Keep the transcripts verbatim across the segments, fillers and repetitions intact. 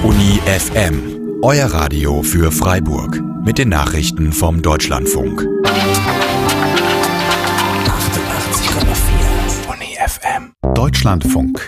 Uni F M, euer Radio für Freiburg. Mit den Nachrichten vom Deutschlandfunk. achtundachtzig Komma vier Uni F M. Deutschlandfunk.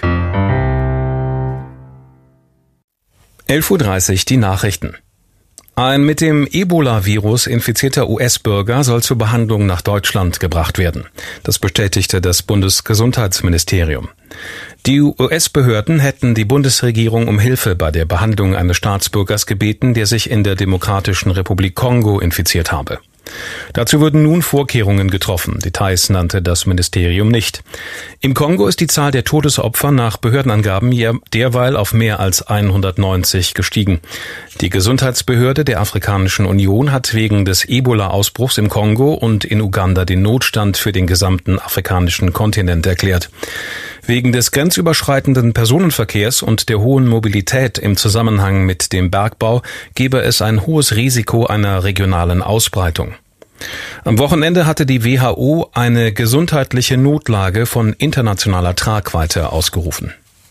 elf Uhr dreißig, die Nachrichten. Ein mit dem Ebola-Virus infizierter U S-Bürger soll zur Behandlung nach Deutschland gebracht werden. Das bestätigte das Bundesgesundheitsministerium. Die U S-Behörden hätten die Bundesregierung um Hilfe bei der Behandlung eines Staatsbürgers gebeten, der sich in der Demokratischen Republik Kongo infiziert habe. Dazu würden nun Vorkehrungen getroffen. Details nannte das Ministerium nicht. Im Kongo ist die Zahl der Todesopfer nach Behördenangaben derweil auf mehr als hundertneunzig gestiegen. Die Gesundheitsbehörde der Afrikanischen Union hat wegen des Ebola-Ausbruchs im Kongo und in Uganda den Notstand für den gesamten afrikanischen Kontinent erklärt. Wegen des grenzüberschreitenden Personenverkehrs und der hohen Mobilität im Zusammenhang mit dem Bergbau gebe es ein hohes Risiko einer regionalen Ausbreitung. Am Wochenende hatte die W H O eine gesundheitliche Notlage von internationaler Tragweite ausgerufen.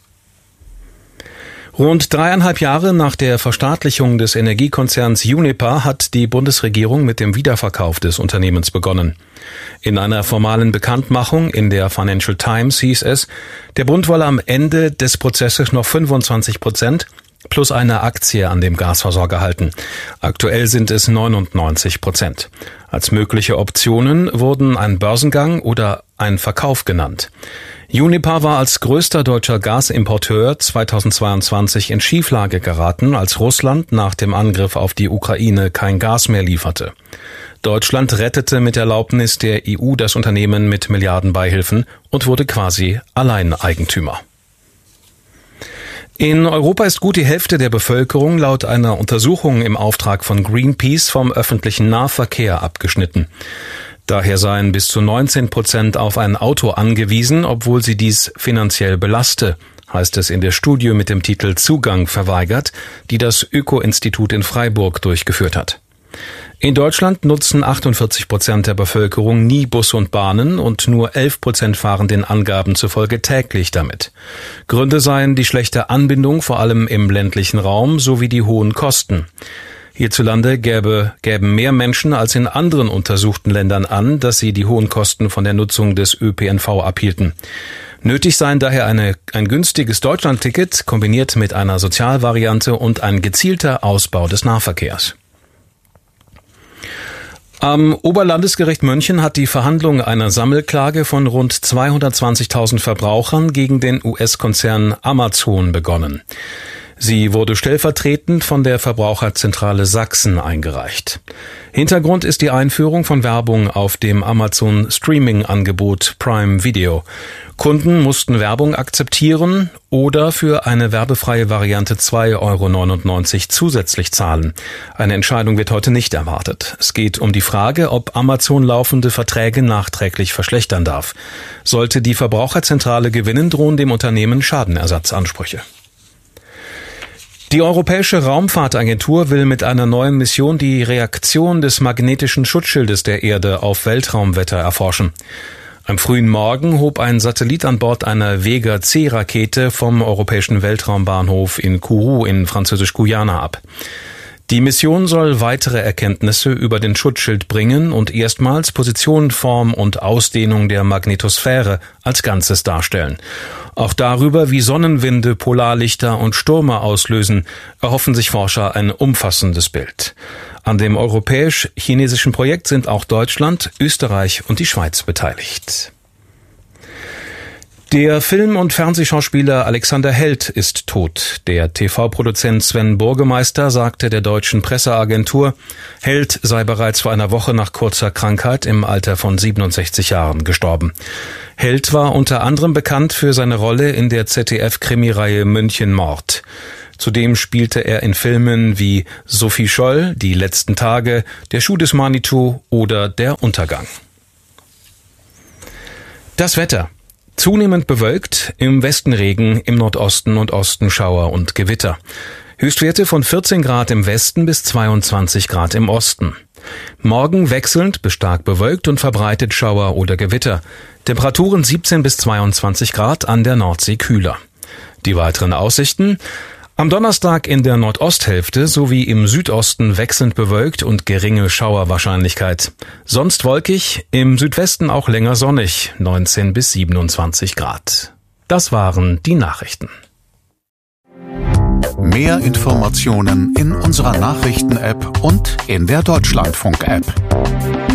Rund dreieinhalb Jahre nach der Verstaatlichung des Energiekonzerns Uniper hat die Bundesregierung mit dem Wiederverkauf des Unternehmens begonnen. In einer formalen Bekanntmachung in der Financial Times hieß es, der Bund wolle am Ende des Prozesses noch fünfundzwanzig Prozent plus eine Aktie an dem Gasversorger halten. Aktuell sind es neunundneunzig Prozent. Als mögliche Optionen wurden ein Börsengang oder ein Verkauf genannt. Uniper war als größter deutscher Gasimporteur zweitausendzweiundzwanzig in Schieflage geraten, als Russland nach dem Angriff auf die Ukraine kein Gas mehr lieferte. Deutschland rettete mit Erlaubnis der E U das Unternehmen mit Milliardenbeihilfen und wurde quasi Alleineigentümer. In Europa ist gut die Hälfte der Bevölkerung laut einer Untersuchung im Auftrag von Greenpeace vom öffentlichen Nahverkehr abgeschnitten. Daher seien bis zu neunzehn Prozent auf ein Auto angewiesen, obwohl sie dies finanziell belaste, heißt es in der Studie mit dem Titel Zugang verweigert, die das Öko-Institut in Freiburg durchgeführt hat. In Deutschland nutzen achtundvierzig Prozent der Bevölkerung nie Busse und Bahnen und nur elf Prozent fahren den Angaben zufolge täglich damit. Gründe seien die schlechte Anbindung, vor allem im ländlichen Raum, sowie die hohen Kosten. Hierzulande gäbe, gäben mehr Menschen als in anderen untersuchten Ländern an, dass sie die hohen Kosten von der Nutzung des Ö P N V abhielten. Nötig seien daher eine, ein günstiges Deutschlandticket kombiniert mit einer Sozialvariante und ein gezielter Ausbau des Nahverkehrs. Am Oberlandesgericht München hat die Verhandlung einer Sammelklage von rund zweihundertzwanzigtausend Verbrauchern gegen den U S-Konzern Amazon begonnen. Sie wurde stellvertretend von der Verbraucherzentrale Sachsen eingereicht. Hintergrund ist die Einführung von Werbung auf dem Amazon-Streaming-Angebot Prime Video. Kunden mussten Werbung akzeptieren oder für eine werbefreie Variante zwei Euro neunundneunzig zusätzlich zahlen. Eine Entscheidung wird heute nicht erwartet. Es geht um die Frage, ob Amazon laufende Verträge nachträglich verschlechtern darf. Sollte die Verbraucherzentrale gewinnen, drohen dem Unternehmen Schadenersatzansprüche. Die Europäische Raumfahrtagentur will mit einer neuen Mission die Reaktion des magnetischen Schutzschildes der Erde auf Weltraumwetter erforschen. Am frühen Morgen hob ein Satellit an Bord einer Vega-C-Rakete vom europäischen Weltraumbahnhof in Kourou in Französisch-Guyana ab. Die Mission soll weitere Erkenntnisse über den Schutzschild bringen und erstmals Position, Form und Ausdehnung der Magnetosphäre als Ganzes darstellen. Auch darüber, wie Sonnenwinde, Polarlichter und Stürme auslösen, erhoffen sich Forscher ein umfassendes Bild. An dem europäisch-chinesischen Projekt sind auch Deutschland, Österreich und die Schweiz beteiligt. Der Film- und Fernsehschauspieler Alexander Held ist tot. Der T V-Produzent Sven Burgemeister sagte der deutschen Presseagentur, Held sei bereits vor einer Woche nach kurzer Krankheit im Alter von siebenundsechzig Jahren gestorben. Held war unter anderem bekannt für seine Rolle in der Z D F-Krimireihe München Mord. Zudem spielte er in Filmen wie Sophie Scholl, Die letzten Tage, Der Schuh des Manitou oder Der Untergang. Das Wetter. Zunehmend bewölkt, im Westen Regen, im Nordosten und Osten Schauer und Gewitter. Höchstwerte von vierzehn Grad im Westen bis zweiundzwanzig Grad im Osten. Morgen wechselnd bis stark bewölkt und verbreitet Schauer oder Gewitter. Temperaturen siebzehn bis zweiundzwanzig Grad, an der Nordsee kühler. Die weiteren Aussichten: Am Donnerstag in der Nordosthälfte sowie im Südosten wechselnd bewölkt und geringe Schauerwahrscheinlichkeit. Sonst wolkig, im Südwesten auch länger sonnig, neunzehn bis siebenundzwanzig Grad. Das waren die Nachrichten. Mehr Informationen in unserer Nachrichten-App und in der Deutschlandfunk-App.